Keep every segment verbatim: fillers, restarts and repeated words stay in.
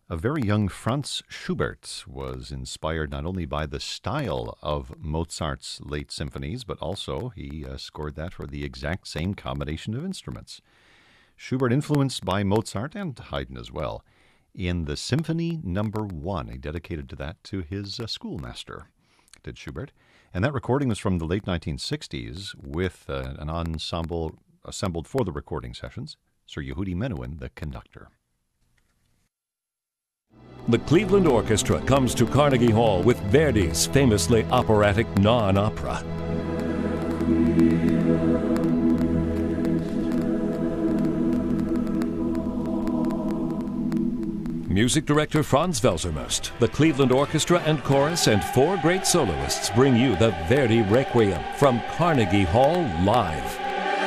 A very young Franz Schubert was inspired not only by the style of Mozart's late symphonies, but also he uh, scored that for the exact same combination of instruments. Schubert influenced by Mozart and Haydn as well in the Symphony Number One. He dedicated to that to his uh, schoolmaster, did Schubert. And that recording was from the late nineteen sixties with uh, an ensemble assembled for the recording sessions, Sir Yehudi Menuhin, the conductor. The Cleveland Orchestra comes to Carnegie Hall with Verdi's famously operatic non-opera. Music director Franz Welsermost, the Cleveland Orchestra and Chorus, and four great soloists bring you the Verdi Requiem from Carnegie Hall live.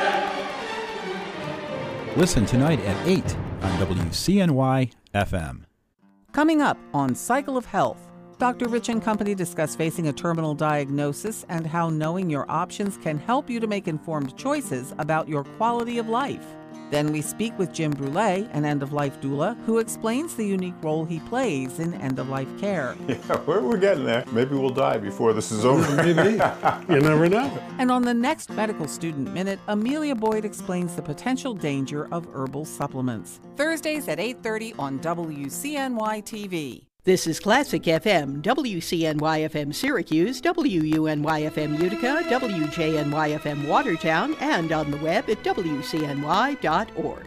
Listen tonight at eight on W C N Y F M. Coming up on Cycle of Health, Doctor Rich and Company discuss facing a terminal diagnosis and how knowing your options can help you to make informed choices about your quality of life. Then we speak with Jim Brule, an end-of-life doula, who explains the unique role he plays in end-of-life care. Yeah, we're, we're getting there. Maybe we'll die before this is over. Maybe. You never know. And on the next Medical Student Minute, Amelia Boyd explains the potential danger of herbal supplements. Thursdays at eight thirty on W C N Y T V. This is Classic F M, W C N Y F M Syracuse, W U N Y F M Utica, W J N Y F M Watertown, and on the web at W C N Y dot org.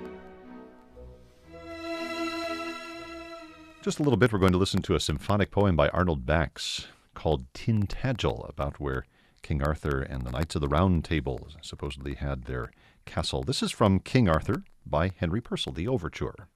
Just a little bit, we're going to listen to a symphonic poem by Arnold Bax called Tintagel, about where King Arthur and the Knights of the Round Table supposedly had their castle. This is from King Arthur by Henry Purcell, the overture.